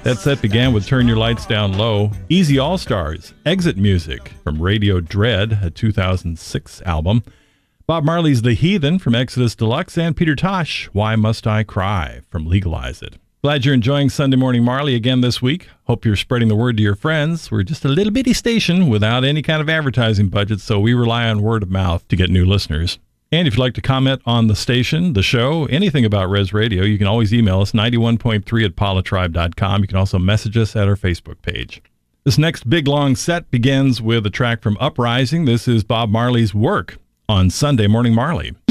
That set began with Turn Your Lights Down Low, Easy All-Stars, Exit Music from Radio Dread, a 2006 album, Bob Marley's The Heathen from Exodus Deluxe, and Peter Tosh, Why Must I Cry from Legalize It. Glad you're enjoying Sunday Morning Marley again this week. Hope you're spreading the word to your friends. We're just a little bitty station without any kind of advertising budget, so we rely on word of mouth to get new listeners. And if you'd like to comment on the station, the show, anything about Res Radio, you can always email us 91.3@politribe.com. You can also message us at our Facebook page. This next big long set begins with a track from Uprising. This is Bob Marley's Work on Sunday Morning Marley.